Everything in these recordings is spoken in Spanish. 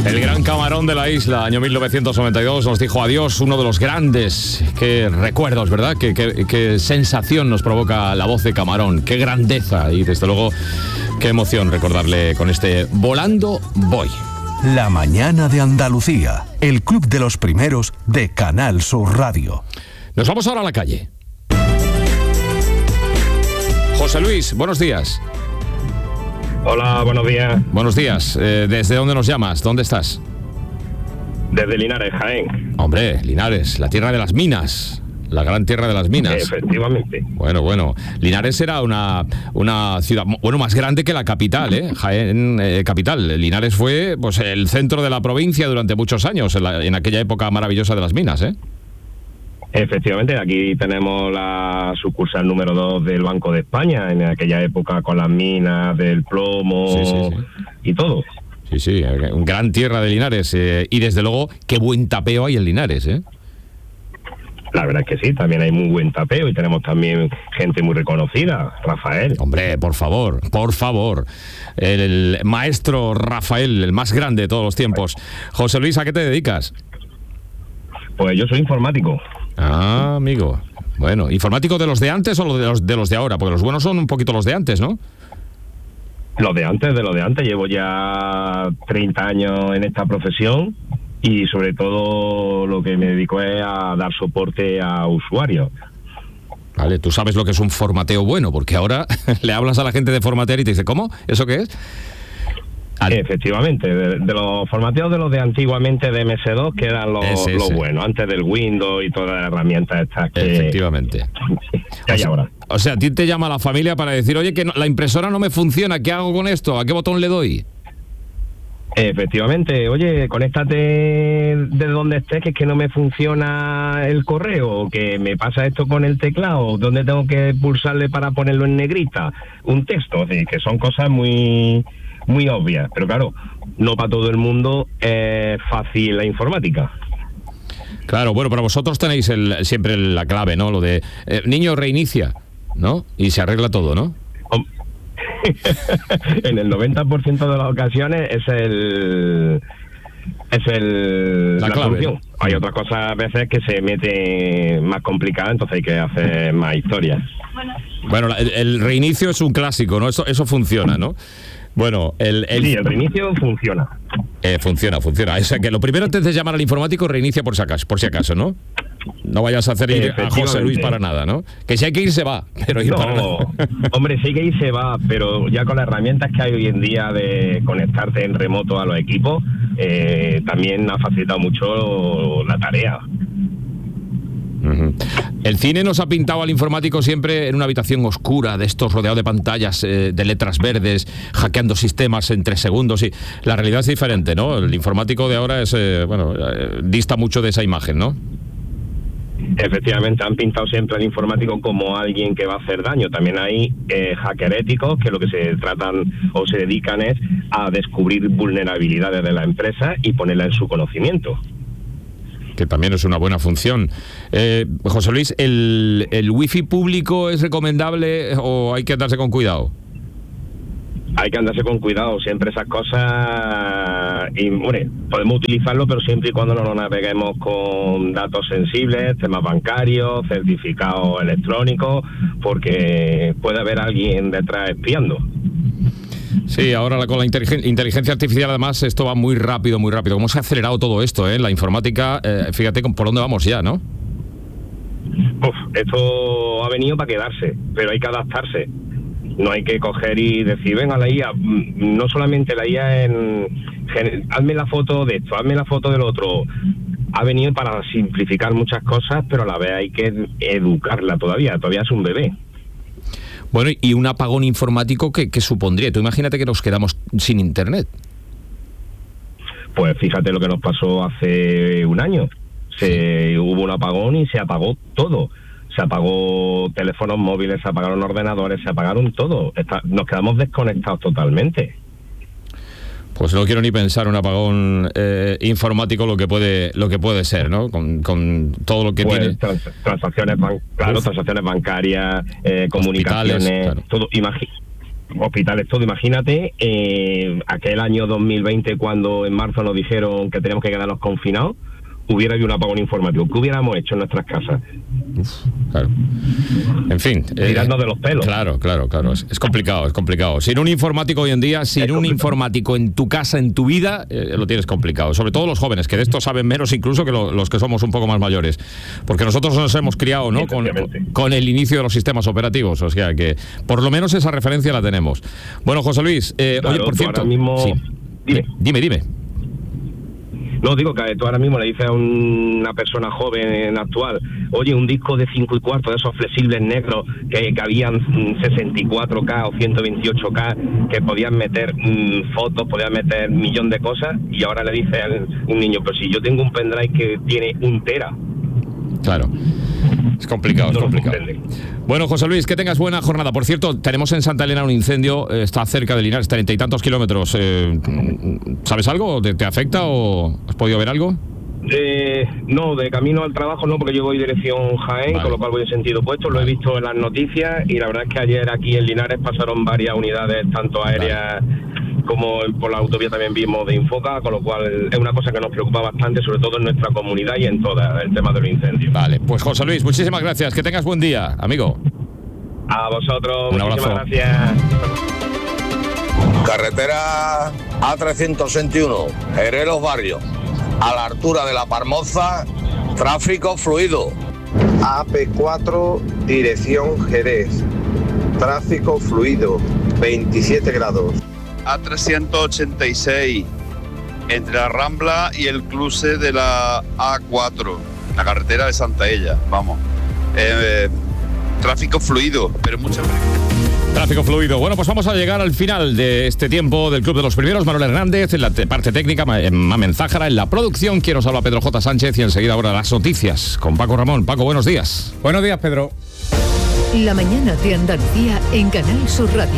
El gran Camarón de la isla, año 1992, nos dijo adiós, uno de los grandes. Qué recuerdos, ¿verdad? Qué sensación nos provoca la voz de Camarón, qué grandeza y desde luego qué emoción recordarle con este Volando Voy. La mañana de Andalucía, el club de los primeros de Canal Sur Radio. Nos vamos ahora a la calle. José Luis, buenos días. Hola, buenos días. Buenos días. ¿Desde dónde nos llamas? ¿Dónde estás? Desde Linares, Jaén. Hombre, Linares, la tierra de las minas. La gran tierra de las minas. Efectivamente. Bueno. Linares era una ciudad, más grande que la capital, Jaén, capital. Linares fue pues el centro de la provincia durante muchos años, en aquella época maravillosa de las minas, Efectivamente, aquí tenemos la sucursal número 2 del Banco de España, en aquella época con las minas del plomo sí. y todo. Sí, gran tierra de Linares. Y desde luego, qué buen tapeo hay en Linares, La verdad es que sí, también hay muy buen tapeo y tenemos también gente muy reconocida, Rafael. Hombre, por favor. El maestro Rafael, el más grande de todos los tiempos. José Luis, ¿a qué te dedicas? Pues yo soy informático. Ah, amigo. Bueno, ¿informático de los de antes o de los de ahora? Porque los buenos son un poquito los de antes, ¿no? Los de antes. Llevo ya 30 años en esta profesión y sobre todo lo que me dedico es a dar soporte a usuarios. Vale, tú sabes lo que es un formateo bueno, porque ahora le hablas a la gente de formatear y te dice, ¿cómo? ¿Eso qué es? Efectivamente, de los formateos de los de antiguamente de MS2, que eran los buenos, antes del Windows y todas las herramientas estas que... Efectivamente. que hay ahora. O sea, a ti te llama la familia para decir, oye, que la impresora no me funciona, ¿qué hago con esto? ¿A qué botón le doy? Efectivamente, oye, conéctate de donde estés, que es que no me funciona el correo, que me pasa esto con el teclado, ¿dónde tengo que pulsarle para ponerlo en negrita? Un texto, así que son cosas muy obvias, pero claro, no para todo el mundo es fácil la informática. Claro, bueno, pero vosotros tenéis siempre la clave, ¿no? Lo de, niño, reinicia, ¿no? Y se arregla todo, ¿no? En el 90% de las ocasiones es la clave, solución. ¿No? Hay otras cosas a veces que se mete más complicada, entonces hay que hacer más historias. Bueno, el reinicio es un clásico, ¿no? Eso funciona, ¿no? Bueno, sí, el reinicio funciona. Funciona. O sea, que lo primero antes de llamar al informático, reinicia por si acaso, ¿no? No vayas a hacer ir a José Luis para nada, ¿no? Que si hay que ir, se va, pero ir para nada. Hombre, si hay que ir, se va, pero ya con las herramientas que hay hoy en día de conectarte en remoto a los equipos, también ha facilitado mucho la tarea. Uh-huh. El cine nos ha pintado al informático siempre en una habitación oscura, de estos rodeado de pantallas de letras verdes, hackeando sistemas en 3 segundos, y la realidad es diferente, ¿no? El informático de ahora es, dista mucho de esa imagen, ¿no? Efectivamente, han pintado siempre al informático como alguien que va a hacer daño. También hay hackers éticos que lo que se tratan o se dedican es a descubrir vulnerabilidades de la empresa y ponerla en su conocimiento. Que también es una buena función. José Luis, ¿el wifi público es recomendable o hay que andarse con cuidado? Hay que andarse con cuidado, siempre esas cosas, y bueno, podemos utilizarlo, pero siempre y cuando no lo naveguemos con datos sensibles, temas bancarios, certificados electrónicos, porque puede haber alguien detrás espiando. Sí, ahora con la inteligencia artificial, además, esto va muy rápido. ¿Cómo se ha acelerado todo esto, La informática, fíjate por dónde vamos ya, ¿no? Esto ha venido para quedarse, pero hay que adaptarse. No hay que coger y decir, venga, la IA, no solamente la IA hazme la foto de esto, hazme la foto del otro. Ha venido para simplificar muchas cosas, pero a la vez hay que educarla todavía es un bebé. Bueno, y un apagón informático, ¿qué supondría? Tú imagínate que nos quedamos sin internet. Pues fíjate lo que nos pasó hace un año. Hubo un apagón y se apagó todo. Se apagó teléfonos móviles, se apagaron ordenadores, se apagaron todo. Nos quedamos desconectados totalmente. Pues no quiero ni pensar un apagón informático lo que puede ser, ¿no? Con todo lo que tiene. Transacciones bancarias, comunicaciones, claro. Todo. hospitales, todo. Imagínate aquel año 2020 cuando en marzo nos dijeron que teníamos que quedarnos confinados, hubiera habido un apagón informativo. ¿Qué hubiéramos hecho en nuestras casas? Claro. En fin. Tirarnos de los pelos. Claro. Es complicado. Sin un informático hoy en día, informático en tu casa, en tu vida, lo tienes complicado. Sobre todo los jóvenes, que de esto saben menos incluso que los que somos un poco más mayores. Porque nosotros nos hemos criado, ¿no?, con el inicio de los sistemas operativos. O sea que por lo menos esa referencia la tenemos. Bueno, José Luis, claro, oye, por cierto... Ahora mismo... Sí. Dime. No, digo que tú ahora mismo le dices a una persona joven actual, oye, un disco de 5 1/4 de esos flexibles negros que habían 64K o 128K, que podían meter fotos, podían meter millón de cosas, y ahora le dices a un niño, pero si yo tengo un pendrive que tiene 1 tera. Claro. Es complicado. Bueno, José Luis, que tengas buena jornada. Por cierto, tenemos en Santa Elena un incendio, está cerca de Linares, 30 y tantos kilómetros. ¿Sabes algo? ¿Te afecta o has podido ver algo? No, de camino al trabajo no, porque yo voy dirección Jaén, vale. Con lo cual voy en sentido opuesto. Lo he visto en las noticias y la verdad es que ayer aquí en Linares pasaron varias unidades, tanto aéreas como por la autovía también vimos de Infoca, con lo cual es una cosa que nos preocupa bastante, sobre todo en nuestra comunidad y en toda el tema de los incendios. Vale, pues José Luis, muchísimas gracias, que tengas buen día, amigo. A vosotros, un abrazo. Muchísimas gracias. Carretera A321, Herreros Barrio, a la altura de La Parmoza, tráfico fluido. AP4, dirección Jerez, tráfico fluido, 27 grados. A386, entre la Rambla y el cruce de la A4, la carretera de Santa Ella, vamos. Tráfico fluido, pero mucha... Tráfico fluido. Bueno, pues vamos a llegar al final de este tiempo del Club de los Primeros. Manuel Hernández en la parte técnica, Mamen Zájara en la producción. Quien nos habla, Pedro J. Sánchez, y enseguida ahora las noticias con Paco Ramón. Paco, buenos días. Buenos días, Pedro. La mañana de Andalucía en Canal Sur Radio.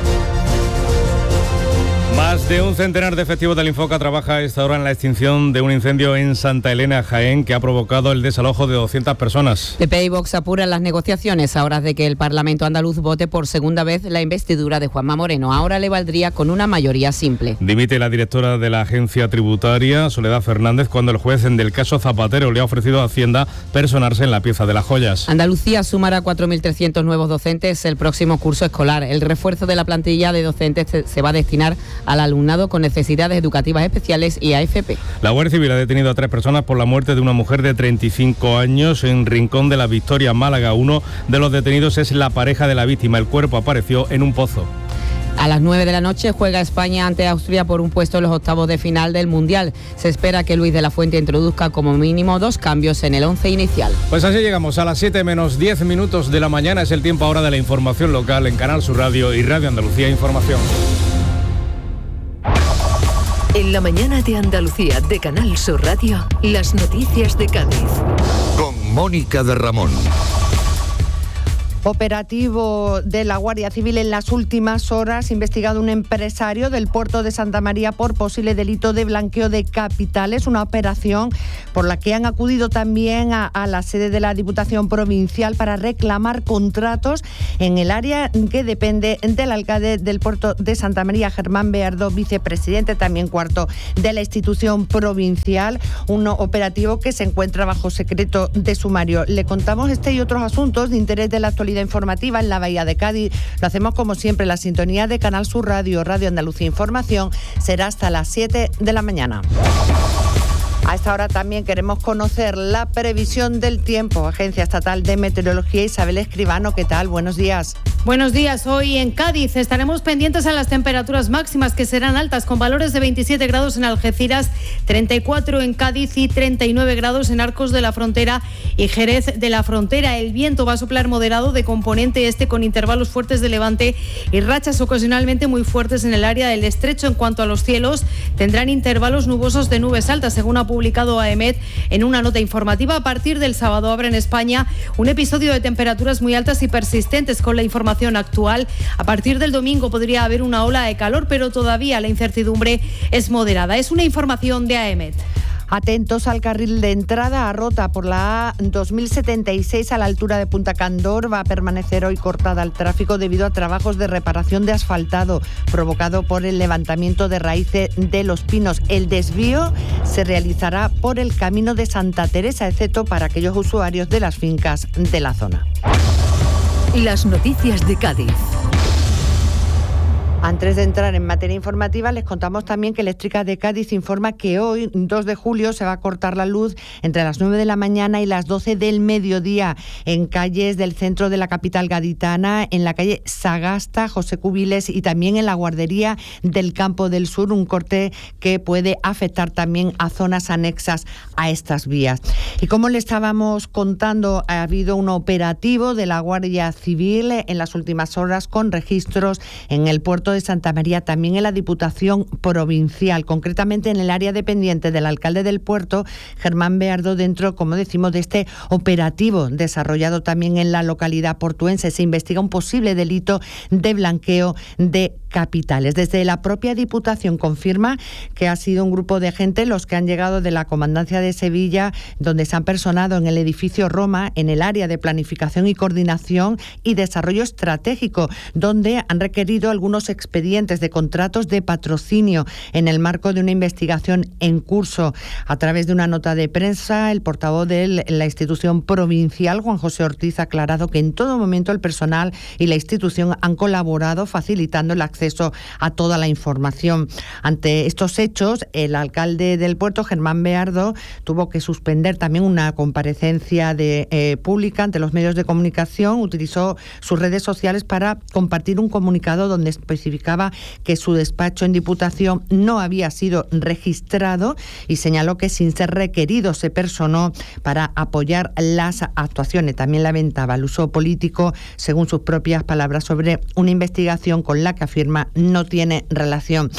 Más de un centenar de efectivos del Infoca trabaja a esta hora en la extinción de un incendio en Santa Elena, Jaén, que ha provocado el desalojo de 200 personas. PP y Vox apuran las negociaciones a horas de que el Parlamento andaluz vote por segunda vez la investidura de Juanma Moreno. Ahora le valdría con una mayoría simple. Dimite la directora de la agencia tributaria, Soledad Fernández, cuando el juez del caso Zapatero le ha ofrecido a Hacienda personarse en la pieza de las joyas. Andalucía sumará 4.300 nuevos docentes el próximo curso escolar. El refuerzo de la plantilla de docentes se va a destinar al alumnado con necesidades educativas especiales y AFP. La Guardia Civil ha detenido a 3 personas por la muerte de una mujer de 35 años en Rincón de la Victoria, Málaga. Uno de los detenidos es la pareja de la víctima. El cuerpo apareció en un pozo. A las 9 de la noche juega España ante Austria por un puesto en los octavos de final del Mundial. Se espera que Luis de la Fuente introduzca como mínimo 2 cambios en el 11 inicial. Pues así llegamos a las 7 menos 10 minutos de la mañana. Es el tiempo ahora de la información local en Canal Sur Radio y Radio Andalucía Información. En la mañana de Andalucía de Canal Sur Radio, las noticias de Cádiz. Con Mónica de Ramón. Operativo de la Guardia Civil en las últimas horas, investigado un empresario del puerto de Santa María por posible delito de blanqueo de capitales, una operación por la que han acudido también a la sede de la Diputación Provincial para reclamar contratos en el área que depende del alcalde del puerto de Santa María, Germán Beardo, vicepresidente, también cuarto de la institución provincial, un operativo que se encuentra bajo secreto de sumario. Le contamos este y otros asuntos de interés de la actualidad informativa en la Bahía de Cádiz. Lo hacemos como siempre, la sintonía de Canal Sur Radio, Radio Andalucía Información, será hasta las 7 de la mañana. A esta hora también queremos conocer la previsión del tiempo. Agencia Estatal de Meteorología, Isabel Escribano, ¿qué tal? Buenos días. Buenos días. Hoy en Cádiz estaremos pendientes a las temperaturas máximas, que serán altas, con valores de 27 grados en Algeciras, 34 en Cádiz y 39 grados en Arcos de la Frontera y Jerez de la Frontera. El viento va a soplar moderado de componente este, con intervalos fuertes de levante y rachas ocasionalmente muy fuertes en el área del estrecho. En cuanto a los cielos, tendrán intervalos nubosos de nubes altas, según ha publicado AEMET en una nota informativa. A partir del sábado abre en España un episodio de temperaturas muy altas y persistentes. Con la información actual, a partir del domingo podría haber una ola de calor, pero todavía la incertidumbre es moderada. Es una información de AEMET. Atentos al carril de entrada a Rota por la A2076 a la altura de Punta Candor. Va a permanecer hoy cortada al tráfico debido a trabajos de reparación de asfaltado provocado por el levantamiento de raíces de los pinos. El desvío se realizará por el camino de Santa Teresa, excepto para aquellos usuarios de las fincas de la zona. Las noticias de Cádiz. Antes de entrar en materia informativa, les contamos también que Eléctricas de Cádiz informa que hoy, 2 de julio, se va a cortar la luz entre las 9 de la mañana y las 12 del mediodía en calles del centro de la capital gaditana, en la calle Sagasta, José Cubiles y también en la guardería del Campo del Sur, un corte que puede afectar también a zonas anexas a estas vías. Y como le estábamos contando, ha habido un operativo de la Guardia Civil en las últimas horas con registros en el puerto de Santa María, también en la Diputación Provincial, concretamente en el área dependiente del alcalde del puerto, Germán Beardo, dentro, como decimos, de este operativo desarrollado también en la localidad portuense. Se investiga un posible delito de blanqueo de capitales. Desde la propia Diputación confirma que ha sido un grupo de gente los que han llegado de la Comandancia de Sevilla, donde se han personado en el edificio Roma, en el área de planificación y coordinación y desarrollo estratégico, donde han requerido algunos expedientes de contratos de patrocinio en el marco de una investigación en curso. A través de una nota de prensa, el portavoz de la institución provincial, Juan José Ortiz, ha aclarado que en todo momento el personal y la institución han colaborado facilitando el acceso a toda la información. Ante estos hechos, el alcalde del puerto, Germán Beardo, tuvo que suspender también una comparecencia pública ante los medios de comunicación. Utilizó sus redes sociales para compartir un comunicado donde especificaba que su despacho en Diputación no había sido registrado y señaló que sin ser requerido se personó para apoyar las actuaciones. También lamentaba el uso político, según sus propias palabras, sobre una investigación con la que afirma no tiene relación.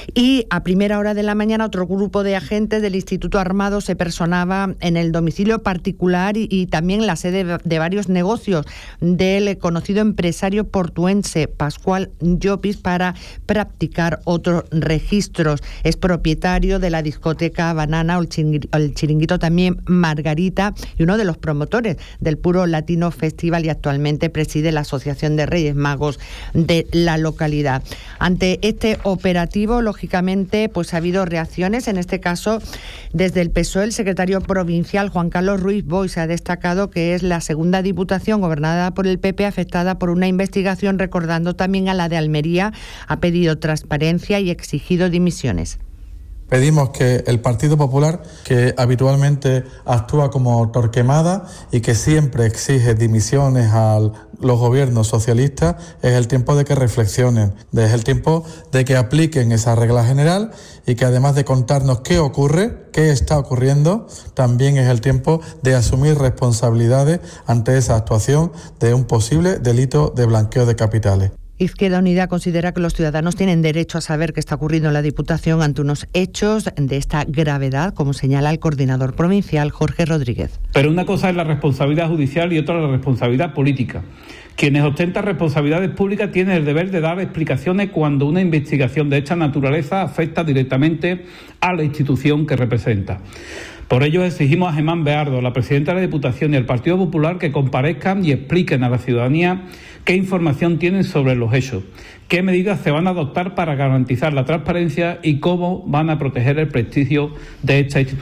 Y a primera hora de la mañana otro grupo de agentes del Instituto Armado se personaba en el domicilio particular y también en la sede de varios negocios del conocido empresario portuense Pascual Llopis para practicar otros registros. Es propietario de la discoteca Banana o el chiringuito también Margarita y uno de los promotores del Puro Latino Festival y actualmente preside la Asociación de Reyes Magos de la localidad. Ante este operativo, lógicamente, pues ha habido reacciones. En este caso, desde el PSOE, el secretario provincial Juan Carlos Ruiz Boix ha destacado que es la segunda diputación gobernada por el PP afectada por una investigación, recordando también a la de Almería. Ha pedido transparencia y exigido dimisiones. Pedimos que el Partido Popular, que habitualmente actúa como Torquemada y que siempre exige dimisiones a los gobiernos socialistas, es el tiempo de que reflexionen, es el tiempo de que apliquen esa regla general y que además de contarnos qué ocurre, qué está ocurriendo, también es el tiempo de asumir responsabilidades ante esa actuación de un posible delito de blanqueo de capitales. Izquierda Unida considera que los ciudadanos tienen derecho a saber qué está ocurriendo en la Diputación ante unos hechos de esta gravedad, como señala el coordinador provincial Jorge Rodríguez. Pero una cosa es la responsabilidad judicial y otra la responsabilidad política. Quienes ostentan responsabilidades públicas tienen el deber de dar explicaciones cuando una investigación de esta naturaleza afecta directamente a la institución que representa. Por ello exigimos a Germán Beardo, la presidenta de la Diputación y al Partido Popular que comparezcan y expliquen a la ciudadanía qué información tienen sobre los hechos, qué medidas se van a adoptar para garantizar la transparencia y cómo van a proteger el prestigio de esta institución.